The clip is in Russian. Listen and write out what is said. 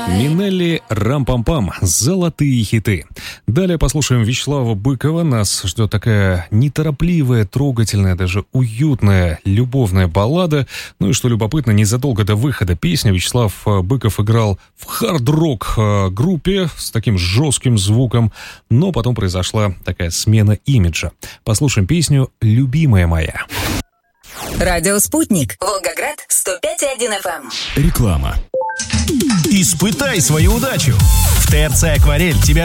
Минелли, Рам-пам-пам, золотые хиты. Далее послушаем Вячеслава Быкова. Нас ждет такая неторопливая, трогательная, даже уютная, любовная баллада. Ну и что любопытно, незадолго до выхода песни Вячеслав Быков играл в хард-рок группе с таким жестким звуком, но потом произошла такая смена имиджа. Послушаем песню «Любимая моя». Радио «Спутник». Волгоград, 105,1 FM. Реклама. Испытай свою удачу. В ТРЦ «Акварель» тебя